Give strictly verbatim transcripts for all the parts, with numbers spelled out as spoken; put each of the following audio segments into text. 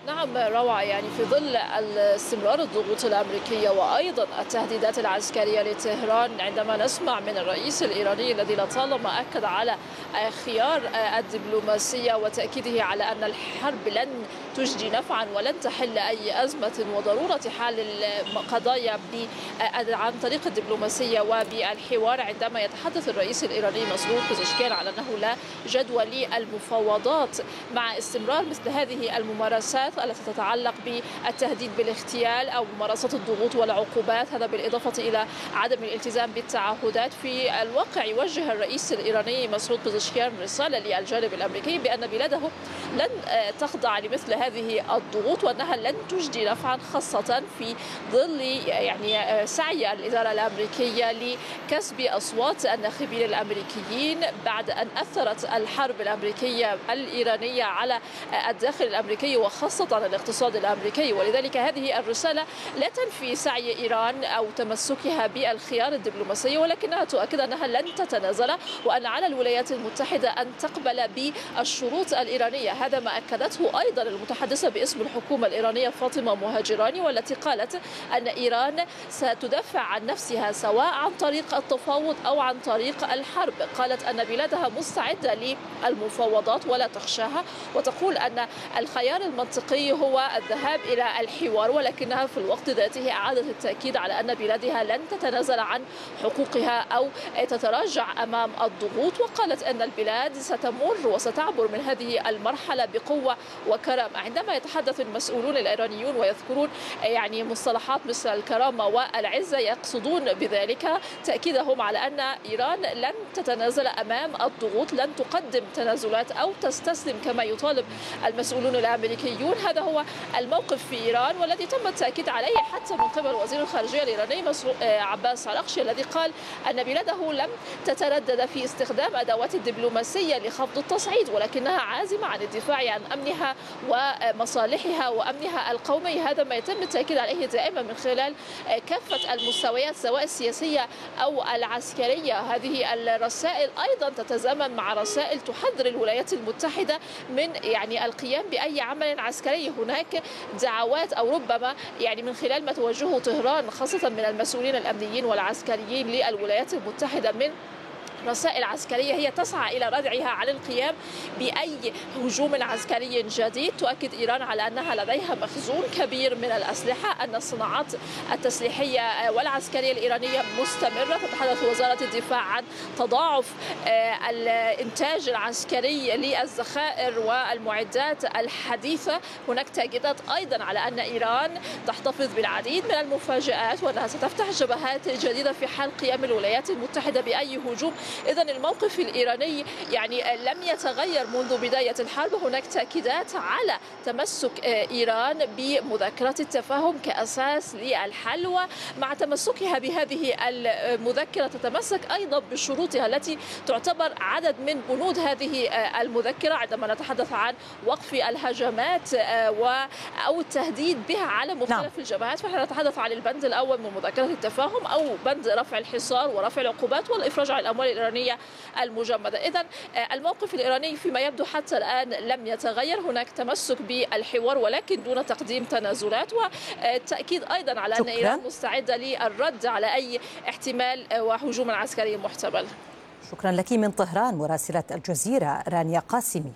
نعم روعة، يعني في ظل استمرار الضغوط الأمريكية وأيضا التهديدات العسكرية لطهران، عندما نسمع من الرئيس الإيراني الذي لطالما أكد على خيار الدبلوماسية وتأكيده على أن الحرب لن تجدي نفعا ولن تحل أي أزمة وضرورة حل القضايا عن طريق الدبلوماسية وبالحوار، عندما يتحدث الرئيس الإيراني مسعود بزشكيان على أنه لا جدوى للمفاوضات مع استمرار مثل هذه الممارسات التي تتعلق بالتهديد بالاغتيال أو ممارسة الضغوط والعقوبات، هذا بالإضافة إلى عدم الالتزام بالتعهدات. في الواقع يوجه الرئيس الإيراني مسعود بزشكيان رسالة للجانب الأمريكي بأن بلاده لن تخضع لمثل هذه الضغوط وأنها لن تجدي نفعا، خاصة في ظل يعني سعي الإدارة الأمريكية لكسب أصوات الناخبين الأمريكيين بعد أن أثرت الحرب الأمريكية الإيرانية على الداخل الأمريكي وخاصة الاقتصاد الأمريكي. ولذلك هذه الرسالة لا تنفي سعي إيران أو تمسكها بالخيار الدبلوماسي، ولكنها تؤكد أنها لن تتنازل وأن على الولايات المتحدة أن تقبل بالشروط الإيرانية. هذا ما أكدته أيضا المتحدثة باسم الحكومة الإيرانية فاطمة مهاجراني، والتي قالت أن إيران ستدافع عن نفسها سواء عن طريق التفاوض أو عن طريق الحرب. قالت أن بلادها مستعدة للمفاوضات ولا تخشاها، وتقول أن الخيار المنطقي هو الذهاب إلى الحوار، ولكنها في الوقت ذاته أعادت التأكيد على أن بلادها لن تتنازل عن حقوقها أو تتراجع أمام الضغوط. وقالت أن البلاد ستمر وستعبر من هذه المرحلة بقوة وكرامة. عندما يتحدث المسؤولون الإيرانيون ويذكرون يعني مصطلحات مثل الكرامة والعزة، يقصدون بذلك تأكيدهم على أن إيران لن تتنازل أمام الضغوط، لن تقدم تنازلات أو تستسلم كما يطالب المسؤولون الأمريكيون. هذا هو الموقف في إيران والذي تم التأكيد عليه حتى من قبل وزير الخارجية الإيراني عباس عراقشي، الذي قال أن بلاده لم تتردد في استخدام أدوات الدبلوماسية لخفض التصعيد، ولكنها عازمة عن الدفاع عن أمنها ومصالحها وأمنها القومي. هذا ما يتم التأكيد عليه دائما من خلال كافة المستويات سواء السياسية أو العسكرية. هذه الرسائل أيضا تتزامن مع رسائل تحذر الولايات المتحدة من يعني القيام بأي عمل عسكري. هناك دعوات أو ربما يعني من خلال ما توجهه طهران خاصة من المسؤولين الأمنيين والعسكريين للولايات المتحدة من رسائل عسكرية هي تسعى إلى ردعها عن القيام بأي هجوم عسكري جديد. تؤكد إيران على أنها لديها مخزون كبير من الأسلحة، أن الصناعات التسليحية والعسكرية الإيرانية مستمرة. تتحدث وزارة الدفاع عن تضاعف الإنتاج العسكري للذخائر والمعدات الحديثة. هناك تأكيدات أيضا على أن إيران تحتفظ بالعديد من المفاجآت وأنها ستفتح جبهات جديدة في حال قيام الولايات المتحدة بأي هجوم. إذن الموقف الإيراني يعني لم يتغير منذ بداية الحرب. هناك تأكيدات على تمسك إيران بمذكرة التفاهم كأساس للحل، ومع تمسكها بهذه المذكرة تتمسك أيضا بشروطها التي تعتبر عدد من بنود هذه المذكرة عندما نتحدث عن وقف الهجمات أو التهديد بها على مختلف نعم. الجبهات. فنحن نتحدث عن البند الأول من مذكرة التفاهم أو بند رفع الحصار ورفع العقوبات والإفراج عن الأموال الإيرانية المجمدة. إذن الموقف الإيراني فيما يبدو حتى الآن لم يتغير. هناك تمسك بالحوار ولكن دون تقديم تنازلات، والتأكيد أيضا على أن إيران مستعدة للرد على أي احتمال وهجوم عسكري محتمل. شكرا لك من طهران مراسلة الجزيرة رانيا قاسمي.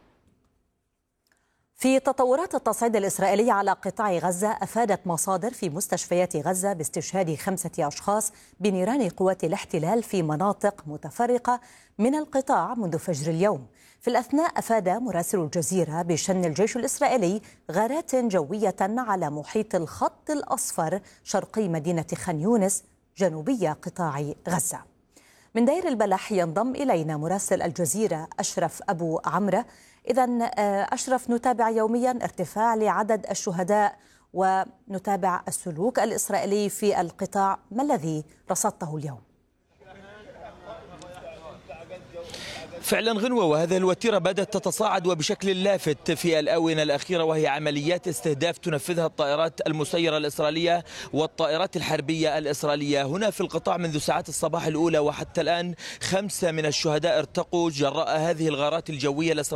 في تطورات التصعيد الإسرائيلي على قطاع غزة، أفادت مصادر في مستشفيات غزة باستشهاد خمسة أشخاص بنيران قوات الاحتلال في مناطق متفرقة من القطاع منذ فجر اليوم. في الأثناء أفاد مراسل الجزيرة بشن الجيش الإسرائيلي غارات جوية على محيط الخط الأصفر شرقي مدينة خان يونس جنوبي قطاع غزة. من دير البلح ينضم إلينا مراسل الجزيرة أشرف أبو عمرة. إذن أشرف، نتابع يوميا ارتفاع لعدد الشهداء ونتابع السلوك الإسرائيلي في القطاع، ما الذي رصدته اليوم؟ فعلا غنوة، وهذه الوتيرة بدأت تتصاعد وبشكل لافت في الآونة الأخيرة، وهي عمليات استهداف تنفذها الطائرات المسيرة الإسرائيلية والطائرات الحربية الإسرائيلية هنا في القطاع منذ ساعات الصباح الأولى. وحتى الآن خمسة من الشهداء ارتقوا جراء هذه الغارات الجوية الإسرائيلية